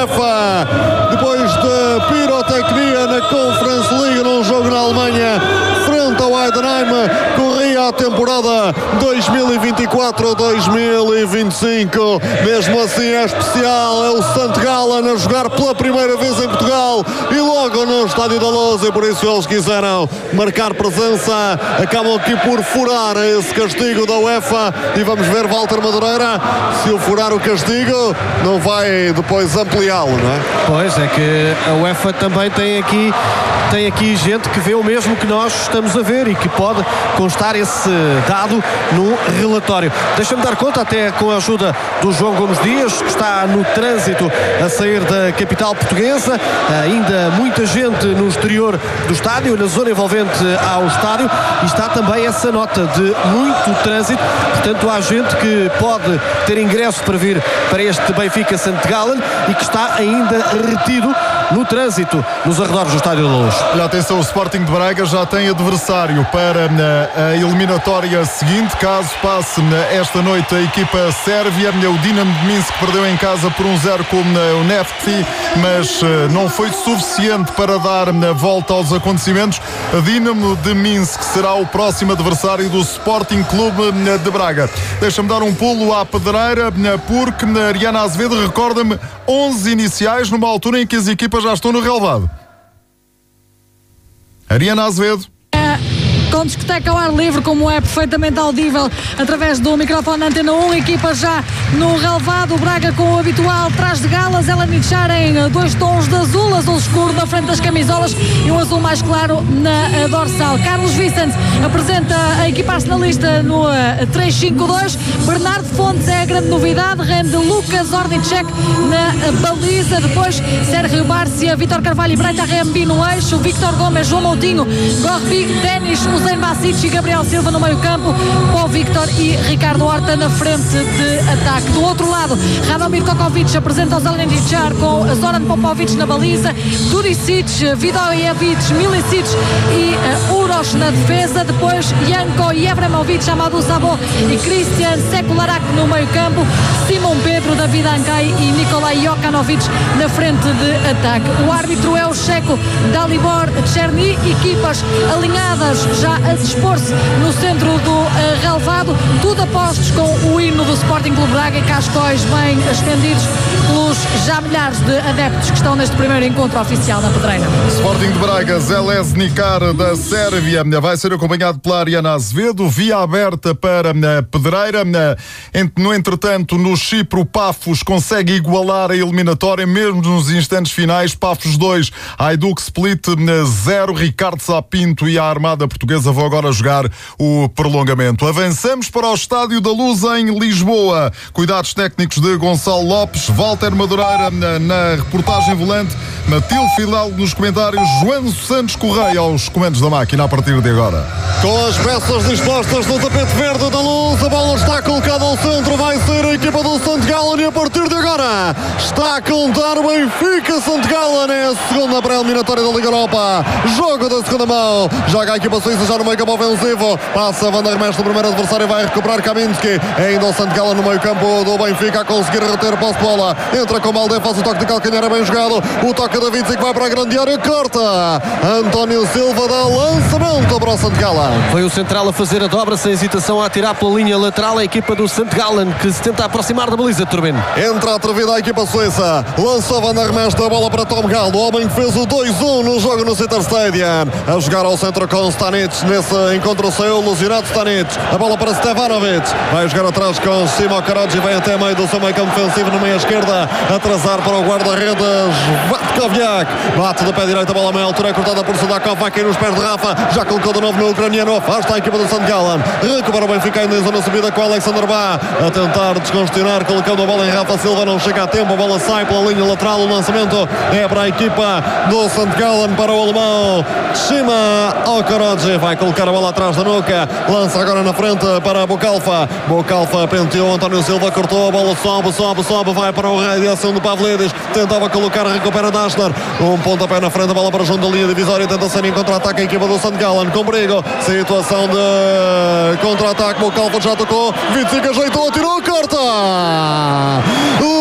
UEFA. Depois de pirotecnia na Conference League num jogo na Alemanha frente ao Heidenheim, corria a temporada 2024-2025. Mesmo assim é especial, é o St. Gallen a jogar pela primeira vez em Portugal e logo no Estádio da Luz, e por isso eles quiseram marcar presença, acabam aqui por furar esse castigo da UEFA e vamos ver Walter Madureira se o furar o castigo não vai depois ampliá-lo, não é? Pois é que a UEFA também tem aqui gente que vê o mesmo que nós estamos a ver e que pode constar esse dado no relatório. Deixa-me dar conta, até com a ajuda do João Gomes Dias, que está no trânsito a sair da capital portuguesa, ainda muita gente no exterior do estádio, na zona envolvente ao estádio, e está também essa nota de muito trânsito. Portanto, há gente que pode ter ingresso para vir para este Benfica St. Gallen e que está ainda retido no trânsito nos arredores do Estádio da Luz. Olha, atenção, o Sporting de Braga já tem adversário para a eliminatória seguinte, caso passe esta noite a equipa sérvia. O Dinamo de Minsk perdeu em casa por 1-0 com o Nefti, mas não foi suficiente para dar a volta aos acontecimentos. A Dinamo de Minsk será o próximo adversário do Sporting Clube de Braga. Deixa-me dar um pulo à pedreira, porque a Ariana Azevedo recorda-me 11 iniciais numa altura em que as equipas já estão no relevado. Ariana Azevedo. Com discoteca ao ar livre, como é perfeitamente audível através do microfone da Antena 1, equipa já no relevado, o Braga com o habitual trás de galas, ela nichar em dois tons de azul escuro na frente das camisolas e um azul mais claro na dorsal. Carlos Vicente apresenta a equipa arsenalista no 3-5-2, Bernardo Fontes é a grande novidade, rende Lucas Ornicek na baliza, depois Sérgio Bárcia, Vítor Carvalho e Breita Rembi no eixo, Victor Gomes, João Moutinho, Gorbi, Denis, Usain Basic e Gabriel Silva no meio campo, Paul Victor e Ricardo Horta na frente de ataque. Do outro lado, Radomir Kokovic apresenta o Zeleny Nichar com Zoran Popovic na baliza, Duricic, Vidojevic, Milicic e Uroš na defesa, depois Janko Jevremovic, Amadou Sabo e Christian Sekularak no meio campo, Simon Pedro, David Ankay e Nikolai Jokanovic na frente de ataque. O árbitro é o checo Dalibor Cherny, equipas alinhadas já a dispor-se no centro do relevado, tudo apostos com o hino do Sporting Clube Braga e cascóis bem estendidos pelos já milhares de adeptos que estão neste primeiro encontro oficial na pedreira. Sporting de Braga, Željezničar da Sérvia vai ser acompanhado pela Ariana Azevedo, via aberta para a pedreira. No entretanto, no Chipre, o Pafos consegue igualar a eliminatória mesmo nos instantes finais. Pafos 2, Hajduk Split 0, Ricardo Sapinto e a Armada Portuguesa vão agora jogar o prolongamento. Avançamos para o Estádio da Luz em Lisboa. Cuidados técnicos de Gonçalo Lopes, Walter Madureira na reportagem volante, Matilde Fidalgo nos comentários, João Santos Correia aos comandos da máquina a partir de agora. Com as peças dispostas no tapete verde da Luz, a bola está colocada ao centro, vai ser a equipa do St. Gallen e a partir de agora está a contar o Benfica St. Gallen, é a segunda pré-eliminatória da Liga Europa, jogo da segunda mão, joga a equipa suíça já no meio campo ofensivo, passa Van der Merch no primeiro adversário, vai recuperar Kaminski, ainda o St. Gallen no meio campo do Benfica a conseguir reter a posse de bola, entra com Malde, faz o toque de calcanhar, é bem jogado, o toque da Vitzik vai para a grande área, corta, António Silva dá lançamento para o St. Gallen. Foi o central a fazer a dobra sem hesitação, a atirar pela linha lateral a equipa do St. Gallen, que se tenta aproximar da baliza, Turbino. Entra atrevida a equipa suíça, lançou Van der Merch a bola para Tom Gall, o homem que fez o 2-1 no jogo no Citar Stadium, a jogar ao centro com Stanic, nesse encontro saiu ilusionado Stanic, a bola para Stevanovic, vai jogar atrás com Simo Karadži, vai até meio do seu meio campo defensivo no meio esquerda, atrasar para o guarda-redes Vatkoviak, bate do pé direito, a bola a meia altura é cortada por Sudakov, vai cair nos pés de Rafa, já colocou de novo no ucraniano, afasta a equipa do St. Gallen, recupera o Benfica ainda em zona subida com Alexander Bá, a tentar descongestionar, colocando a bola em Rafa Silva, não chega a tempo, a bola sai pela linha lateral, o lançamento é para a equipa do St. Gallen, para o alemão Shima Okarodji, vai colocar a bola atrás da nuca, lança agora na frente para Bukalfa, penteou António Silva, cortou a bola, sobe, vai para o raio de ação do Pavlidis, tentava colocar, recupera Dashner, um pontapé na frente, a bola para junto da linha divisória, tenta sair em contra-ataque a equipa do St. Gallen, com perigo, situação de contra-ataque, Bukalfa já tocou, Vitzik ajeitou, atirou, corta!